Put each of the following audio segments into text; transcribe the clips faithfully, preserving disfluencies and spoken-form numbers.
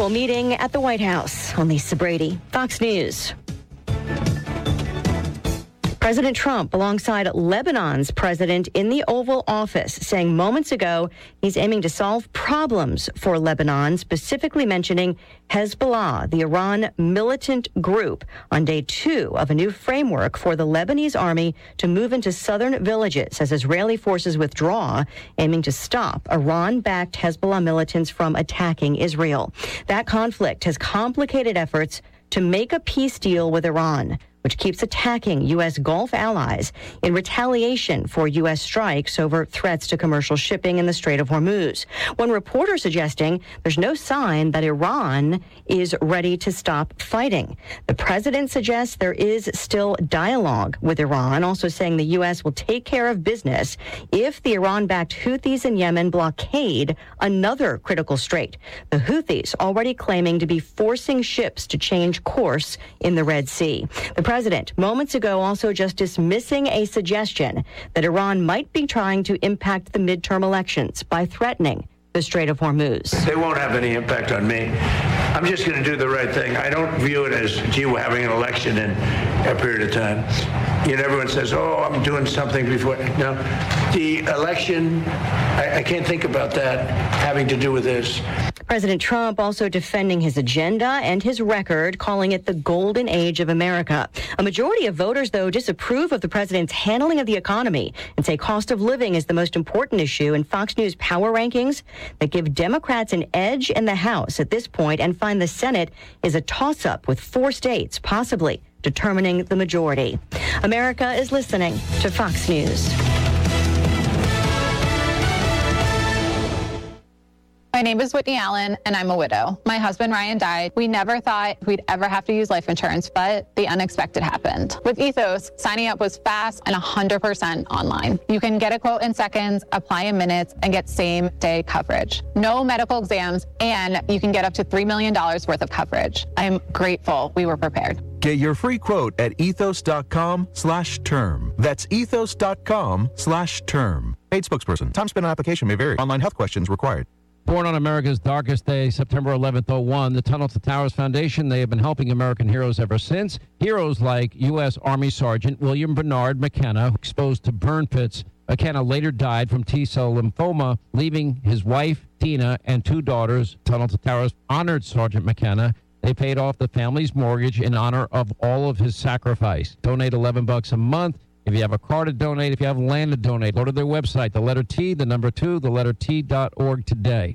Virtual meeting at the White House. I'm Lisa Brady, Fox News. President Trump alongside Lebanon's president in the Oval Office, saying moments ago he's aiming to solve problems for Lebanon, specifically mentioning Hezbollah, the Iran militant group, on day two of a new framework for the Lebanese army to move into southern villages as Israeli forces withdraw, aiming to stop Iran-backed Hezbollah militants from attacking Israel. That conflict has complicated efforts to make a peace deal with Iran, which keeps attacking U S. Gulf allies in retaliation for U S strikes over threats to commercial shipping in the Strait of Hormuz. One reporter suggesting there's no sign that Iran is ready to stop fighting. The president suggests there is still dialogue with Iran, also saying the U S will take care of business if the Iran-backed Houthis in Yemen blockade another critical strait. The Houthis already claiming to be forcing ships to change course in the Red Sea. The president moments ago also just dismissing a suggestion that Iran might be trying to impact the midterm elections by threatening the Strait of Hormuz. They won't have any impact on me. I'm just going to do the right thing. I don't view it as, gee, we're having an election in a period of time. You know, everyone says, oh, I'm doing something before. No, the election, I, I can't think about that having to do with this. President Trump also defending his agenda and his record, calling it the golden age of America. A majority of voters, though, disapprove of the president's handling of the economy and say cost of living is the most important issue in Fox News power rankings that give Democrats an edge in the House at this point and find the Senate is a toss-up with four states possibly determining the majority. America is listening to Fox News. My name is Whitney Allen, and I'm a widow. My husband, Ryan, died. We never thought we'd ever have to use life insurance, but the unexpected happened. With Ethos, signing up was fast and one hundred percent online. You can get a quote in seconds, apply in minutes, and get same-day coverage. No medical exams, and you can get up to three million dollars worth of coverage. I'm grateful we were prepared. Get your free quote at ethos.com slash term. That's ethos.com slash term. Paid spokesperson. Time spent on application may vary. Online health questions required. Born on America's darkest day, September eleventh, oh one, the Tunnel to Towers Foundation, they have been helping American heroes ever since. Heroes like U S. Army Sergeant William Bernard McKenna, exposed to burn pits. McKenna later died from T-cell lymphoma, leaving his wife, Tina, and two daughters. Tunnel to Towers honored Sergeant McKenna. They paid off the family's mortgage in honor of all of his sacrifice. Donate eleven bucks a month. If you have a car to donate, if you have land to donate, go to their website, the letter T, the number two, the letter T dot org today.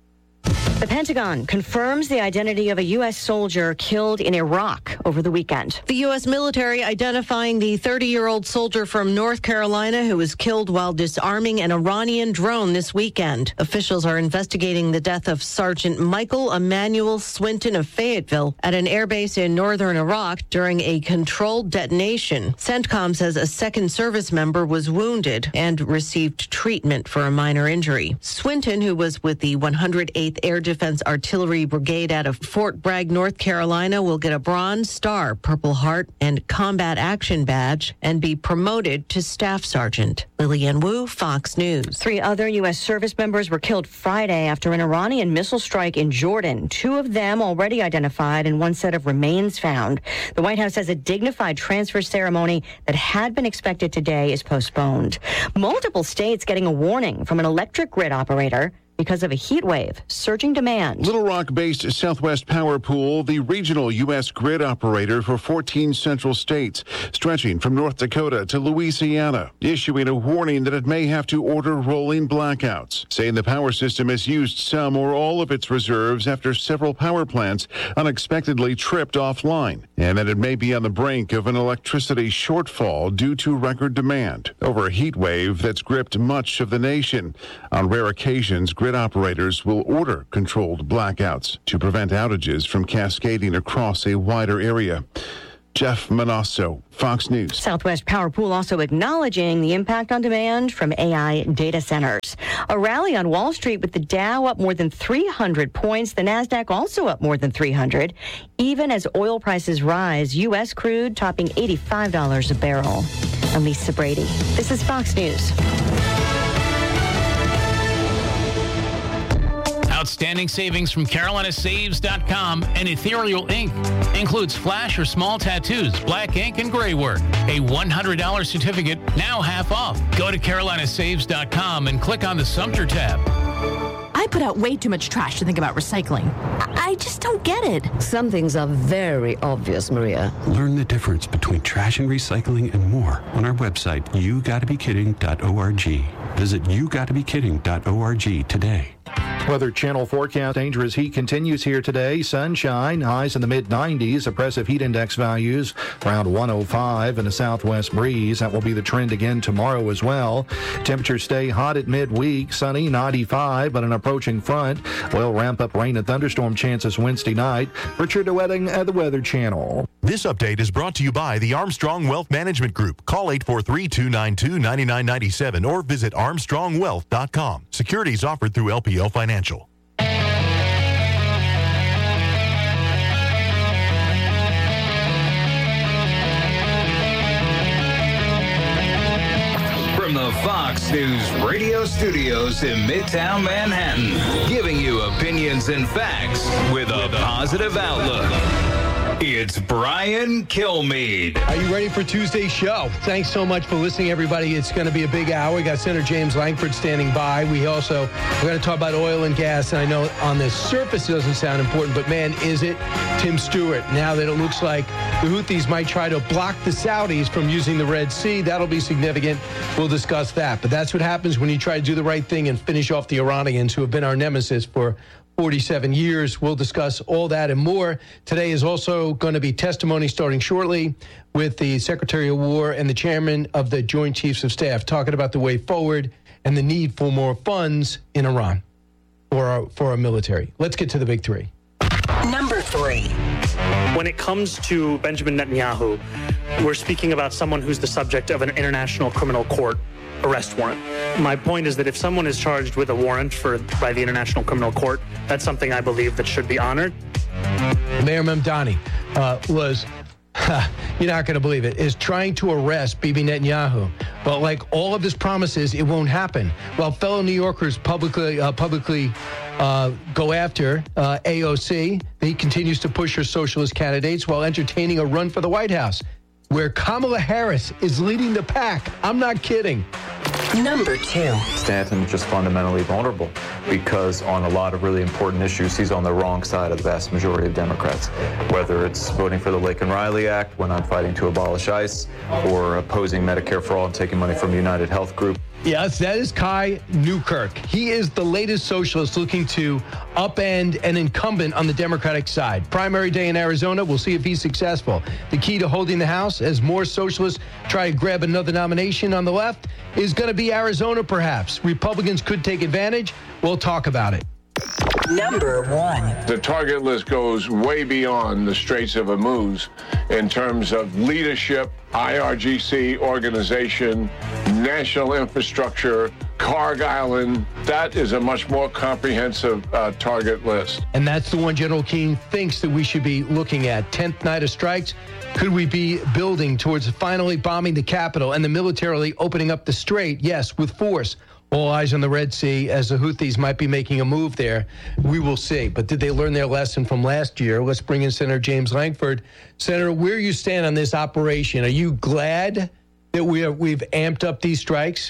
The Pentagon confirms the identity of a U S soldier killed in Iraq over the weekend. The U S military identifying the thirty-year-old soldier from North Carolina who was killed while disarming an Iranian drone this weekend. Officials are investigating the death of Sergeant Michael Emmanuel Swinton of Fayetteville at an airbase in northern Iraq during a controlled detonation. CENTCOM says a second service member was wounded and received treatment for a minor injury. Swinton, who was with the one hundred eighth Air Defense Artillery Brigade out of Fort Bragg, North Carolina, will get a Bronze Star, Purple Heart, and Combat Action Badge and be promoted to Staff Sergeant. Lillian Wu, Fox News. Three other U S service members were killed Friday after an Iranian missile strike in Jordan. Two of them already identified and one set of remains found. The White House says a dignified transfer ceremony that had been expected today is postponed. Multiple states getting a warning from an electric grid operator because of a heat wave surging demand. Little Rock-based Southwest Power Pool, the regional U S grid operator for fourteen central states, stretching from North Dakota to Louisiana, issuing a warning that it may have to order rolling blackouts, saying the power system has used some or all of its reserves after several power plants unexpectedly tripped offline, and that it may be on the brink of an electricity shortfall due to record demand over a heat wave that's gripped much of the nation. On rare occasions, grid operators will order controlled blackouts to prevent outages from cascading across a wider area. Jeff Manasso, Fox News. Southwest Power Pool also acknowledging the impact on demand from A I data centers. A rally on Wall Street with the Dow up more than three hundred points. The NASDAQ also up more than three hundred. Even as oil prices rise, U S crude topping eighty-five dollars a barrel. I'm Lisa Brady. This is Fox News. Outstanding savings from Carolina Saves dot com and Ethereal Ink. Includes flash or small tattoos, black ink, and gray work. A one hundred dollars certificate, now half off. Go to Carolina Saves dot com and click on the Sumter tab. I put out way too much trash to think about recycling. I just don't get it. Some things are very obvious, Maria. Learn the difference between trash and recycling and more on our website, you gotta be kidding dot org. Visit you gotta be kidding dot org today. Weather Channel forecast. Dangerous heat continues here today. Sunshine, highs in the mid nineties. Oppressive heat index values around one oh five and a southwest breeze. That will be the trend again tomorrow as well. Temperatures stay hot at midweek. Sunny, ninety-five, but an approaching front will ramp up rain and thunderstorm chances Wednesday night. Richard DeWetting at the Weather Channel. This update is brought to you by the Armstrong Wealth Management Group. Call eight four three, two nine two, nine nine nine seven or visit armstrong wealth dot com. Securities offered through L P L Financial. From the Fox News radio studios in Midtown Manhattan, giving you opinions and facts with a positive outlook. It's Brian Kilmeade. Are you ready for Tuesday's show? Thanks so much for listening, everybody. It's going to be a big hour. We got Senator James Lankford standing by. We also, we're going to talk about oil and gas. And I know on the surface it doesn't sound important, but man, is it? Tim Stewart. Now that it looks like the Houthis might try to block the Saudis from using the Red Sea, that'll be significant. We'll discuss that. But that's what happens when you try to do the right thing and finish off the Iranians, who have been our nemesis for forty-seven years. We'll discuss all that and more. Today is also going to be testimony starting shortly with the Secretary of War and the Chairman of the Joint Chiefs of Staff talking about the way forward and the need for more funds in Iran for our, for our military. Let's get to the big three. Number three. When it comes to Benjamin Netanyahu, we're speaking about someone who's the subject of an international criminal court arrest warrant. My point is that if someone is charged with a warrant for by the International Criminal Court, that's something I believe that should be honored. Mayor Mamdani uh, was, you're not going to believe it, is trying to arrest Bibi Netanyahu. But like all of his promises, it won't happen. While fellow New Yorkers publicly uh, publicly uh, go after uh, A O C, he continues to push her socialist candidates while entertaining a run for the White House, where Kamala Harris is leading the pack. I'm not kidding. Number two. Stanton just fundamentally vulnerable because on a lot of really important issues, he's on the wrong side of the vast majority of Democrats, whether it's voting for the Laken Riley Act when I'm fighting to abolish ICE or opposing Medicare for all and taking money from United Health Group. Yes, that is Kai Newkirk. He is the latest socialist looking to upend an incumbent on the Democratic side. Primary day in Arizona, we'll see if he's successful. The key to holding the House, as more socialists try to grab another nomination on the left, is going to be Arizona, perhaps. Republicans could take advantage. We'll talk about it. Number one. The target list goes way beyond the Straits of Hormuz in terms of leadership, I R G C organization, national infrastructure, Karg Island. That is a much more comprehensive uh, target list. And that's the one General Keane thinks that we should be looking at. tenth night of strikes. Could we be building towards finally bombing the Capitol and the militarily opening up the strait? Yes, with force. All eyes on the Red Sea as the Houthis might be making a move there. We will see. But did they learn their lesson from last year? Let's bring in Senator James Lankford. Senator, where you stand on this operation? Are you glad that we are, we've amped up these strikes?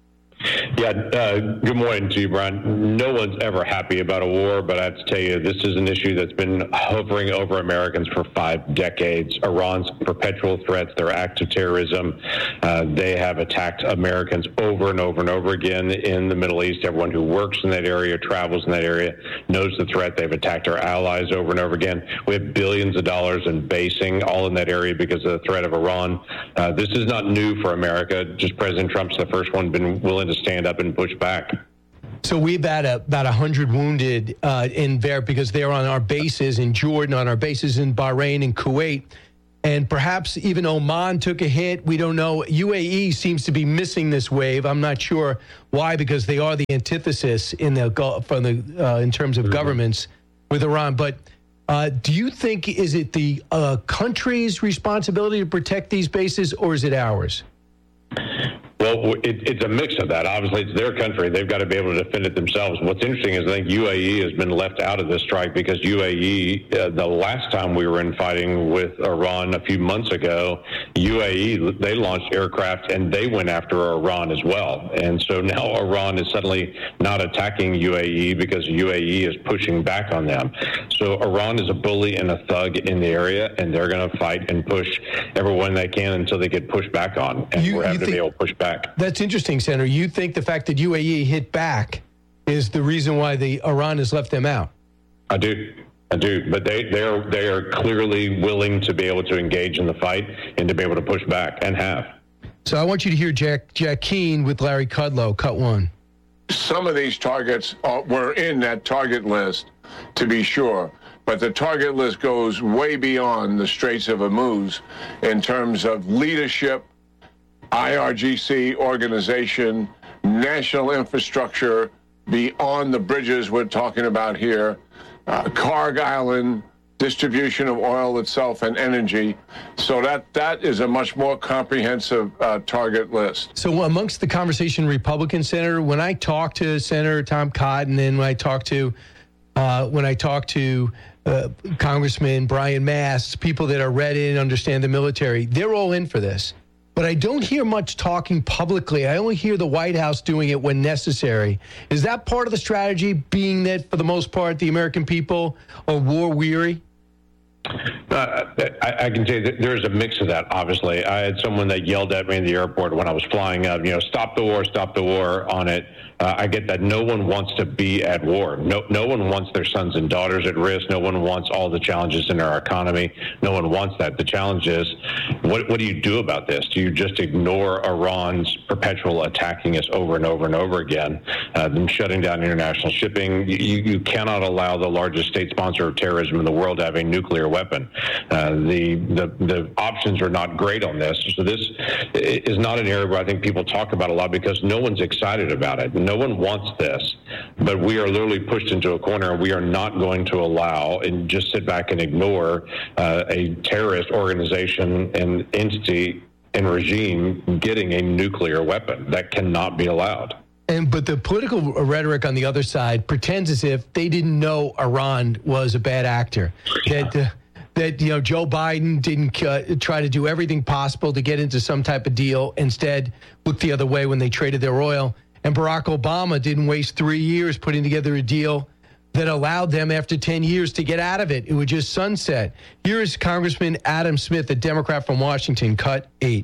Yeah, uh, good morning to you, Brian. No one's ever happy about a war, but I have to tell you, this is an issue that's been hovering over Americans for five decades. Iran's perpetual threats, their acts of terrorism, uh, they have attacked Americans over and over and over again in the Middle East. Everyone who works in that area, travels in that area, knows the threat. They've attacked our allies over and over again. We have billions of dollars in basing all in that area because of the threat of Iran. Uh, this is not new for America. Just President Trump's the first one been willing to stand up and push back. So we've had a, about one hundred wounded uh, in there because they're on our bases in Jordan, on our bases in Bahrain and Kuwait, and perhaps even Oman took a hit. We don't know. U A E seems to be missing this wave. I'm not sure why, because they are the antithesis in the from the uh, in terms of governments with Iran. But uh, do you think, is it the uh, country's responsibility to protect these bases, or is it ours? Well, it, it's a mix of that. Obviously, it's their country. They've got to be able to defend it themselves. What's interesting is I think U A E has been left out of this strike because U A E, uh, the last time we were in fighting with Iran a few months ago, U A E, they launched aircraft and they went after Iran as well. And so now Iran is suddenly not attacking U A E because U A E is pushing back on them. So Iran is a bully and a thug in the area, and they're going to fight and push everyone they can until they get pushed back on. And You- we're you having to think- be able to push back. That's interesting, Senator. You think the fact that U A E hit back is the reason why the Iran has left them out? I do. I do. But they, they are they are clearly willing to be able to engage in the fight and to be able to push back, and have. So I want you to hear Jack Jack Keane with Larry Kudlow, cut one. Some of these targets are, were in that target list, to be sure. But the target list goes way beyond the Straits of Hormuz in terms of leadership, I R G C organization, national infrastructure beyond the bridges we're talking about here, uh, Karg Island, distribution of oil itself and energy. So that that is a much more comprehensive uh, target list. So amongst the conversation, Republican Senator, when I talk to Senator Tom Cotton and when I talk to uh, when I talk to uh, Congressman Brian Mast, people that are read in, understand the military, they're all in for this. But I don't hear much talking publicly. I only hear the White House doing it when necessary. Is that part of the strategy, being that for the most part the American people are war weary? Uh, I, I can tell you that there's a mix of that, obviously. I had someone that yelled at me in the airport when I was flying up, you know, stop the war, stop the war on it. Uh, I get that no one wants to be at war. No, no one wants their sons and daughters at risk. No one wants all the challenges in our economy. No one wants that. The challenge is, what, what do you do about this? Do you just ignore Iran's perpetual attacking us over and over and over again, uh, them shutting down international shipping? You, you cannot allow the largest state sponsor of terrorism in the world to have a nuclear weapon. Uh, the, the, the options are not great on this. So this is not an area where I think people talk about a lot because no one's excited about it. No one wants this, but we are literally pushed into a corner, and we are not going to allow and just sit back and ignore uh, a terrorist organization and entity and regime getting a nuclear weapon. That cannot be allowed. And but the political rhetoric on the other side pretends as if they didn't know Iran was a bad actor. That uh, that you know Joe Biden didn't uh, try to do everything possible to get into some type of deal. Instead, looked the other way when they traded their oil. And Barack Obama didn't waste three years putting together a deal that allowed them after ten years to get out of it. It would just sunset. Here is Congressman Adam Smith, a Democrat from Washington, cut eight.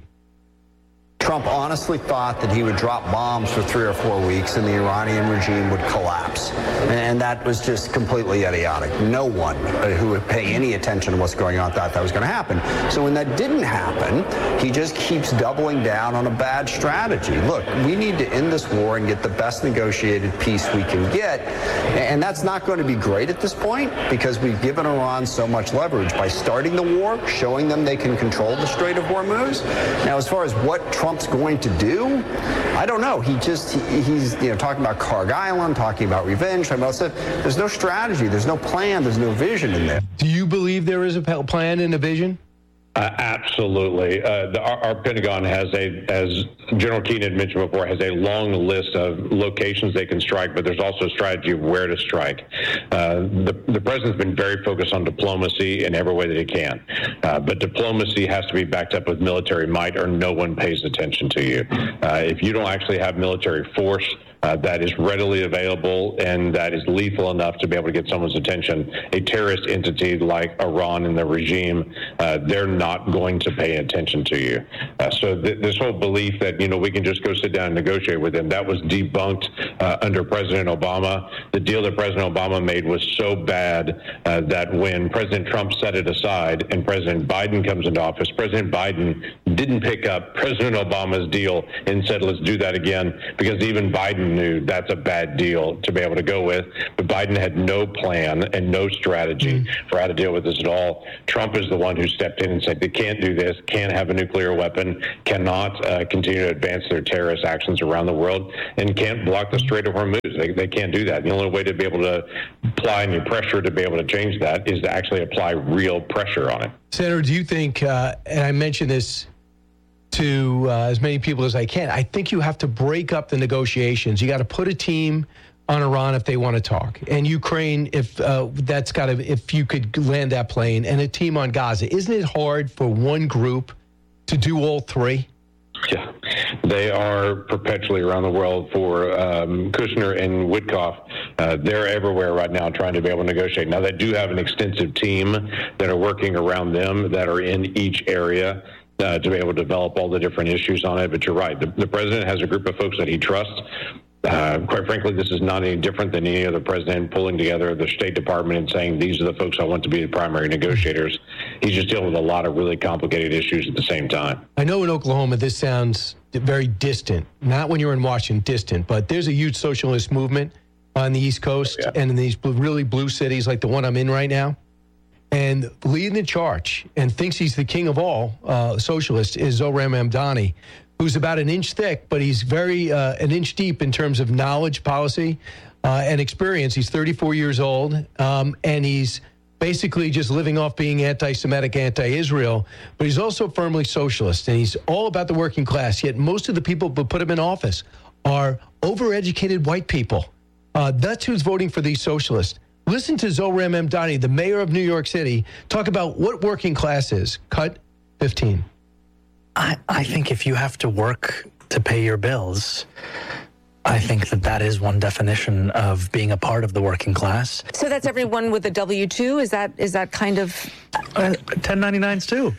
Trump honestly thought that he would drop bombs for three or four weeks and the Iranian regime would collapse. And that was just completely idiotic. No one who would pay any attention to what's going on thought that was going to happen. So when that didn't happen, he just keeps doubling down on a bad strategy. Look, we need to end this war and get the best negotiated peace we can get. And that's not going to be great at this point because we've given Iran so much leverage by starting the war, showing them they can control the Strait of Hormuz. Now, as far as what Trump Trump's going to do, I don't know. He just, he, he's, you know, talking about Karg Island, talking about revenge, talking about stuff. There's no strategy. There's no plan. There's no vision in there. Do you believe there is a plan and a vision? Uh, absolutely. Uh, the, our, our Pentagon has a, as General Keane had mentioned before, has a long list of locations they can strike, but there's also a strategy of where to strike. Uh, the, the president's been very focused on diplomacy in every way that he can, uh, but diplomacy has to be backed up with military might or no one pays attention to you. Uh, if you don't actually have military force Uh, that is readily available and that is lethal enough to be able to get someone's attention, a terrorist entity like Iran and the regime, uh, they're not going to pay attention to you. Uh, so th- this whole belief that, you know, we can just go sit down and negotiate with them, that was debunked uh, under President Obama. The deal that President Obama made was so bad uh, that when President Trump set it aside and President Biden comes into office, President Biden didn't pick up President Obama's deal and said, let's do that again, because even Biden knew that's a bad deal to be able to go with. But Biden had no plan and no strategy mm-hmm. for how to deal with this at all. Trump is the one who stepped in and said they can't do this, can't have a nuclear weapon, cannot uh, continue to advance their terrorist actions around the world, and can't block the Strait of Hormuz. They, they can't do that. The only way to be able to apply any pressure to be able to change that is to actually apply real pressure on it. Senator, do you think, uh, and I mentioned this to uh, as many people as I can. I think you have to break up the negotiations. You got to put a team on Iran if they want to talk, and Ukraine if uh, that's got to if you could land that plane, and a team on Gaza. Isn't it hard for one group to do all three? Yeah, they are perpetually around the world for um, Kushner and Witkoff. Uh, they're everywhere right now trying to be able to negotiate. Now, they do have an extensive team that are working around them that are in each area uh, to be able to develop all the different issues on it. But you're right. The, the president has a group of folks that he trusts. Uh, quite frankly, this is not any different than any other president pulling together the State Department and saying, these are the folks I want to be the primary negotiators. He's just dealing with a lot of really complicated issues at the same time. I know in Oklahoma this sounds very distant, not when you're in Washington, distant, but there's a huge socialist movement on the East Coast yeah. and in these really blue cities like the one I'm in right now. And leading the charge and thinks he's the king of all uh, socialists is Zohran Mamdani, who's about an inch thick, but he's very uh, an inch deep in terms of knowledge, policy, uh, and experience. He's thirty-four years old, um, and he's basically just living off being anti-Semitic, anti-Israel, but he's also firmly socialist, and he's all about the working class, yet most of the people who put him in office are overeducated white people. Uh, that's who's voting for these socialists. Listen to Zohran Mamdani, the mayor of New York City, talk about what working class is. Cut fifteen. I, I think if you have to work to pay your bills, I think that that is one definition of being a part of the working class. So that's everyone with a W two? Is that is that kind of... Uh, ten ninety-nines too.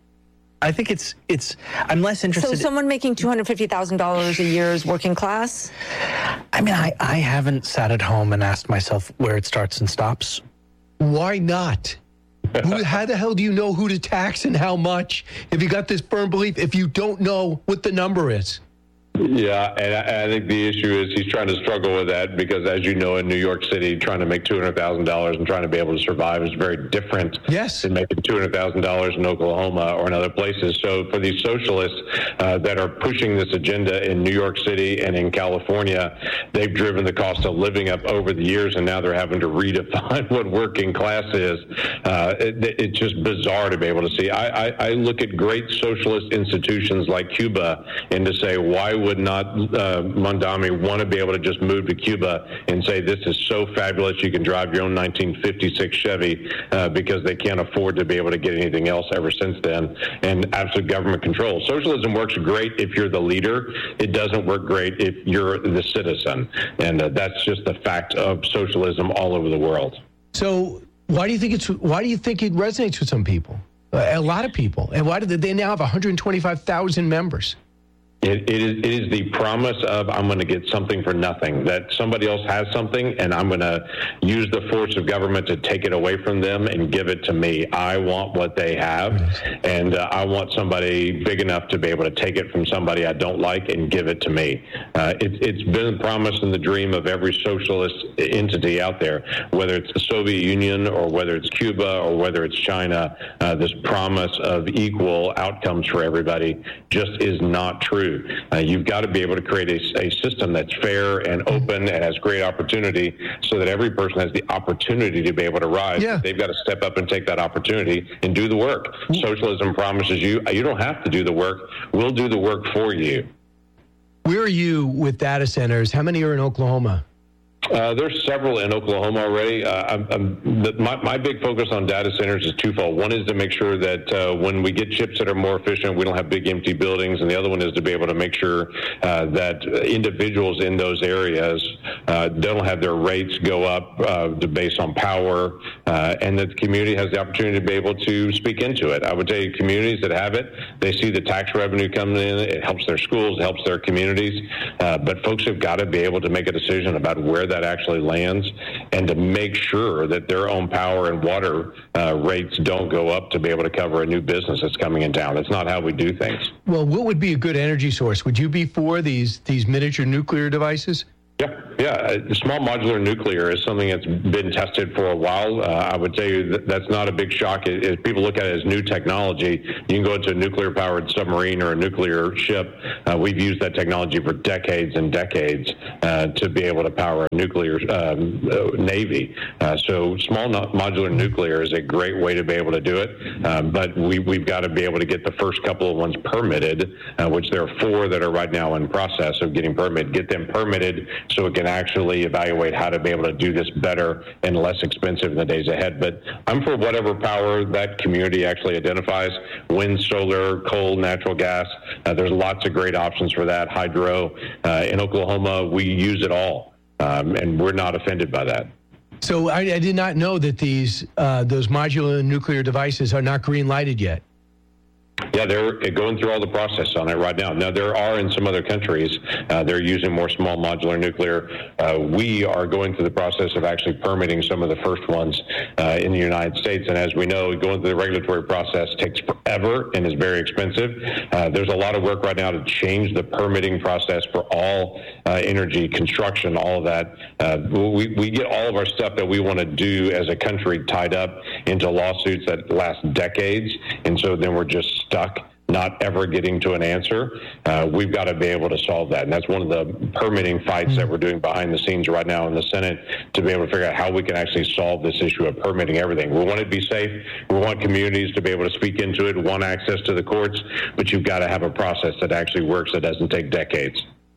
I think it's, it's, I'm less interested... So someone making two hundred fifty thousand dollars a year is working class? I mean, I, I haven't sat at home and asked myself where it starts and stops. Why not? Who, how the hell do you know who to tax and how much if you got this firm belief if you don't know what the number is? Yeah, and I, I think the issue is he's trying to struggle with that because, as you know, in New York City, trying to make two hundred thousand dollars and trying to be able to survive is very different yes. than making two hundred thousand dollars in Oklahoma or in other places. So for these socialists uh, that are pushing this agenda in New York City and in California, they've driven the cost of living up over the years, and now they're having to redefine what working class is. Uh, it, it's just bizarre to be able to see. I, I, I look at great socialist institutions like Cuba and to say, why would not uh, Mamdani want to be able to just move to Cuba and say this is so fabulous you can drive your own nineteen fifty-six Chevy uh, because they can't afford to be able to get anything else ever since then, and absolute government control. Socialism works great if you're the leader. It doesn't work great if you're the citizen, and uh, that's just the fact of socialism all over the world. So why do you think it's why do you think it resonates with some people, a lot of people, and why do they, they now have one hundred twenty-five thousand members? It, it, is, it is the promise of I'm going to get something for nothing, that somebody else has something and I'm going to use the force of government to take it away from them and give it to me. I want what they have, and uh, I want somebody big enough to be able to take it from somebody I don't like and give it to me. Uh, it, it's been the promise and the dream of every socialist entity out there, whether it's the Soviet Union or whether it's Cuba or whether it's China. Uh, this promise of equal outcomes for everybody just is not true. Uh, you've got to be able to create a, a system that's fair and open and has great opportunity so that every person has the opportunity to be able to rise. Yeah. They've got to step up and take that opportunity and do the work. Socialism promises you, you don't have to do the work. We'll do the work for you. Where are you with data centers? How many are in Oklahoma? Uh, there's several in Oklahoma already. Uh, I'm, I'm, the, my, my big focus on data centers is twofold. One is to make sure that uh, when we get chips that are more efficient, we don't have big empty buildings. And the other one is to be able to make sure uh, that individuals in those areas uh, don't have their rates go up uh, based on power, uh, and that the community has the opportunity to be able to speak into it. I would tell you, communities that have it, they see the tax revenue coming in. It helps their schools, it helps their communities. Uh, but folks have got to be able to make a decision about where that actually lands and to make sure that their own power and water uh, rates don't go up to be able to cover a new business that's coming in town. That's not how we do things. Well, what would be a good energy source? Would you be for these these miniature nuclear devices? Yeah, yeah. Small modular nuclear is something that's been tested for a while. Uh, I would tell you that that's not a big shock. As people look at it as new technology, you can go into a nuclear-powered submarine or a nuclear ship. Uh, we've used that technology for decades and decades uh, to be able to power a nuclear um, uh, navy. Uh, so small no- modular nuclear is a great way to be able to do it. Um, but we, we've got to be able to get the first couple of ones permitted, uh, which there are four that are right now in process of getting permitted. Get them permitted so it can actually evaluate how to be able to do this better and less expensive in the days ahead. But I'm for whatever power that community actually identifies: wind, solar, coal, natural gas. Uh, there's lots of great options for that. Hydro. Uh, in Oklahoma, we use it all, um, and we're not offended by that. So I, I did not know that these uh, those modular nuclear devices are not green lighted yet. Yeah, they're going through all the process on it right now. Now, there are in some other countries, uh, they're using more small modular nuclear. Uh, we are going through the process of actually permitting some of the first ones uh, in the United States. And as we know, going through the regulatory process takes forever and is very expensive. Uh, there's a lot of work right now to change the permitting process for all uh, energy, construction, all of that. Uh, we, we get all of our stuff that we want to do as a country tied up into lawsuits that last decades. And so then we're just stuck, not ever getting to an answer. Uh, we've got to be able to solve that. And that's one of the permitting fights that we're doing behind the scenes right now in the Senate, to be able to figure out how we can actually solve this issue of permitting everything. We want it to be safe. We want communities to be able to speak into it, want access to the courts, but you've got to have a process that actually works, that doesn't take decades.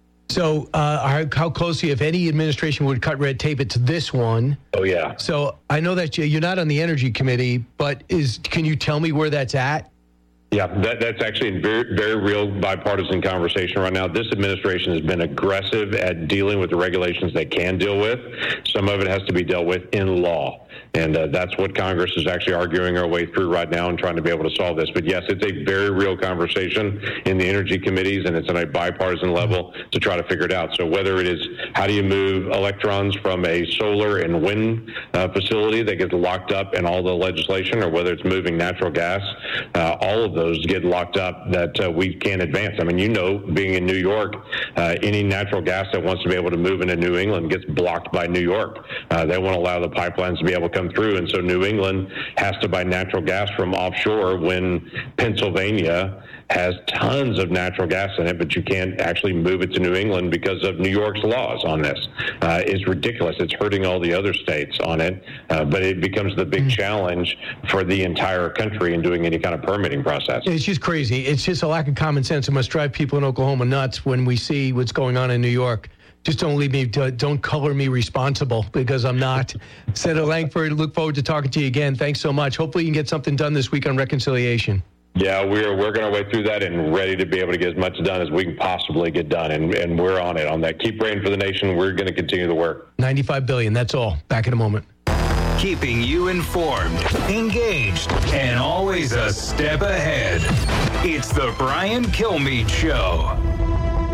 So uh, how closely, if any administration would cut red tape, it's this one. Oh, yeah. So I know that you're not on the Energy Committee, but is can you tell me where that's at? Yeah, that, that's actually a very, very real bipartisan conversation right now. This administration has been aggressive at dealing with the regulations they can deal with. Some of it has to be dealt with in law. And uh, that's what Congress is actually arguing our way through right now and trying to be able to solve this. But yes, it's a very real conversation in the energy committees, and it's on a bipartisan level to try to figure it out. So whether it is how do you move electrons from a solar and wind uh, facility that gets locked up in all the legislation, or whether it's moving natural gas, uh, all of those get locked up that uh, we can't advance. I mean, you know, being in New York, uh, any natural gas that wants to be able to move into New England gets blocked by New York. Uh, they won't allow the pipelines to be able to come through, and so New England has to buy natural gas from offshore when Pennsylvania has tons of natural gas in it, but you can't actually move it to New England because of New York's laws on this. Uh, it's ridiculous. It's hurting all the other states on it, uh, but it becomes the big mm-hmm. challenge for the entire country in doing any kind of permitting process. It's just crazy. It's just a lack of common sense. It must drive people in Oklahoma nuts when we see what's going on in New York. Just don't leave me, don't color me responsible, because I'm not. Senator Lankford, look forward to talking to you again. Thanks so much. Hopefully you can get something done this week on reconciliation. Yeah, we're working our way through that and ready to be able to get as much done as we can possibly get done, and, and we're on it, on that. Keep praying for the nation. We're going to continue the work. ninety-five billion dollars, that's all. Back in a moment. Keeping you informed, engaged, and always a step ahead. It's the Brian Kilmeade Show.